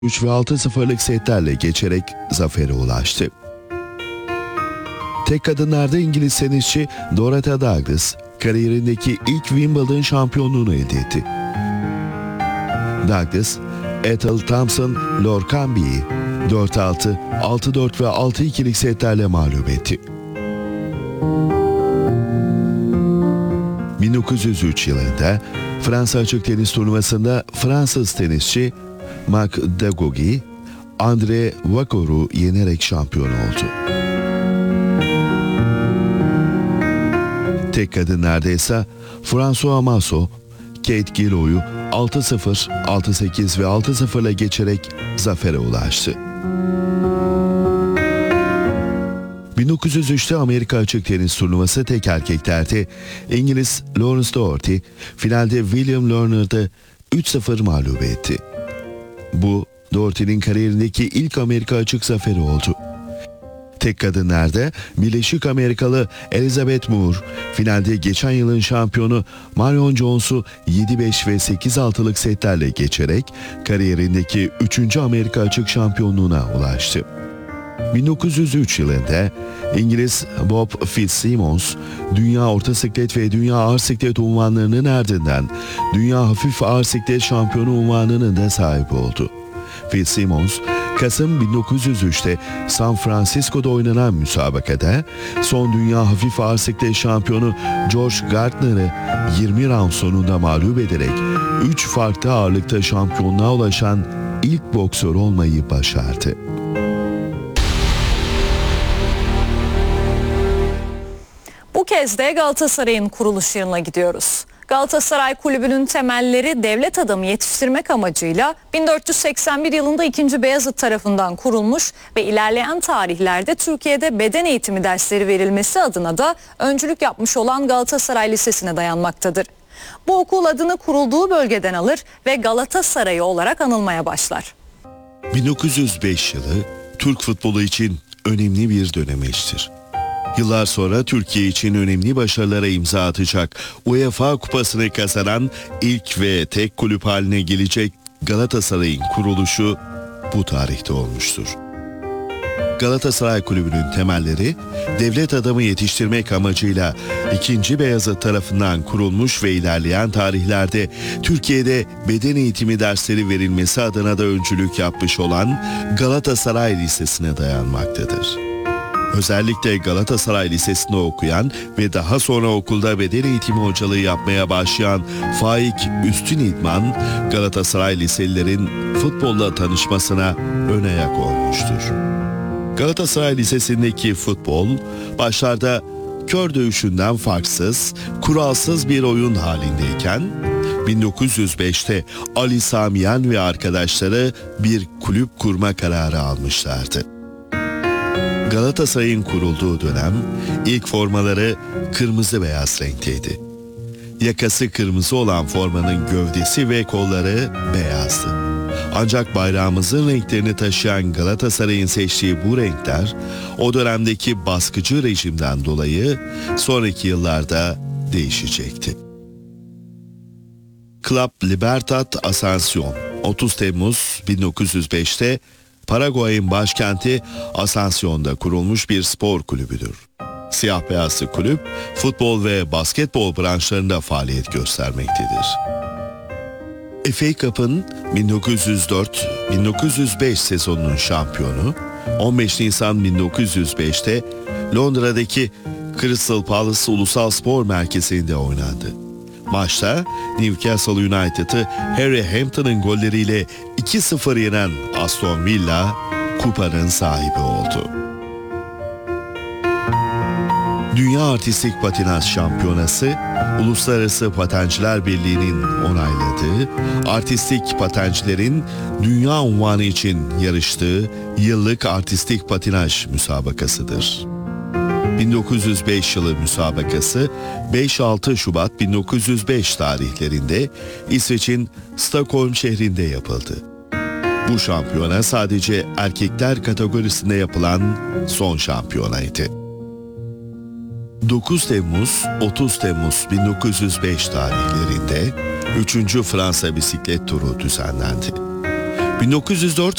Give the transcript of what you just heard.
3 ve 6-0'lık setlerle geçerek zafere ulaştı. Tek kadınlarda İngiliz tenisçi Dorothy Douglas kariyerindeki ilk Wimbledon şampiyonluğunu elde etti. Douglas, Ethel Thompson Lorcambi'yi 4-6, 6-4 ve 6-2'lik setlerle mağlup etti. 1903 yılında Fransa Açık Tenis Turnuvası'nda Fransız tenisçi Marc Dagogui, André Vacor'u yenerek şampiyon oldu. Tek kadınlarda ise François Massot, Kate Gilloy'u 6-0, 6-8 ve 6-0 ile geçerek zafere ulaştı. 1903'te Amerika Açık Tenis Turnuvası tek erkeklerde İngiliz Lawrence Doherty finalde William Lerner'ı 3-0 mağlup etti. Bu Doherty'nin kariyerindeki ilk Amerika açık zaferi oldu. Tek kadınlarda Birleşik Amerikalı Elizabeth Moore finalde geçen yılın şampiyonu Marion Jones'u 7-5 ve 8-6'lık setlerle geçerek kariyerindeki 3. Amerika açık şampiyonluğuna ulaştı. 1903 yılında İngiliz Bob Fitzsimmons, Dünya Orta Siklet ve Dünya Ağır Siklet unvanlarının ardından Dünya Hafif Ağır Siklet Şampiyonu unvanının da sahibi oldu. Fitzsimmons, Kasım 1903'te San Francisco'da oynanan müsabakada son Dünya Hafif Ağır Siklet Şampiyonu George Gardner'ı 20 round sonunda mağlup ederek 3 farklı ağırlıkta şampiyonluğa ulaşan ilk boksör olmayı başardı. Bu kez de Galatasaray'ın kuruluş yılına gidiyoruz. Galatasaray Kulübü'nün temelleri devlet adamı yetiştirmek amacıyla 1481 yılında 2. Beyazıt tarafından kurulmuş ve ilerleyen tarihlerde Türkiye'de beden eğitimi dersleri verilmesi adına da öncülük yapmış olan Galatasaray Lisesi'ne dayanmaktadır. Bu okul adını kurulduğu bölgeden alır ve Galatasaray olarak anılmaya başlar. 1905 yılı Türk futbolu için önemli bir dönemeçtir. Yıllar sonra Türkiye için önemli başarılara imza atacak, UEFA Kupası'nı kazanan ilk ve tek kulüp haline gelecek Galatasaray'ın kuruluşu bu tarihte olmuştur. Galatasaray Kulübü'nün temelleri devlet adamı yetiştirmek amacıyla 2. Beyazıt tarafından kurulmuş ve ilerleyen tarihlerde Türkiye'de beden eğitimi dersleri verilmesi adına da öncülük yapmış olan Galatasaray Lisesi'ne dayanmaktadır. Özellikle Galatasaray Lisesi'nde okuyan ve daha sonra okulda beden eğitimi hocalığı yapmaya başlayan Faik Üstün İdman, Galatasaray liselilerin futbolla tanışmasına ön ayak olmuştur. Galatasaray Lisesi'ndeki futbol, başlarda kör dövüşünden farksız, kuralsız bir oyun halindeyken, 1905'te Ali Samiyen ve arkadaşları bir kulüp kurma kararı almışlardı. Galatasaray'ın kurulduğu dönem ilk formaları kırmızı beyaz renkteydi. Yakası kırmızı olan formanın gövdesi ve kolları beyazdı. Ancak bayrağımızın renklerini taşıyan Galatasaray'ın seçtiği bu renkler o dönemdeki baskıcı rejimden dolayı sonraki yıllarda değişecekti. Club Libertad Asunción 30 Temmuz 1905'te Paraguay'ın başkenti Asunción'da kurulmuş bir spor kulübüdür. Siyah beyazlı kulüp, futbol ve basketbol branşlarında faaliyet göstermektedir. FA Cup'ın 1904-1905 sezonunun şampiyonu, 15 Nisan 1905'te Londra'daki Crystal Palace Ulusal Spor Merkezi'nde oynandı. Maçta Newcastle United'ı Harry Hampton'ın golleriyle 2-0 yenen Aston Villa kupanın sahibi oldu. Dünya Artistik Patinaj Şampiyonası, Uluslararası Patenciler Birliği'nin onayladığı, artistik patencilerin dünya unvanı için yarıştığı yıllık artistik patinaj müsabakasıdır. 1905 yılı müsabakası 5-6 Şubat 1905 tarihlerinde İsveç'in Stockholm şehrinde yapıldı. Bu şampiyona sadece erkekler kategorisinde yapılan son şampiyonaydı. 9 Temmuz 30 Temmuz 1905 tarihlerinde 3. Fransa bisiklet turu düzenlendi. 1904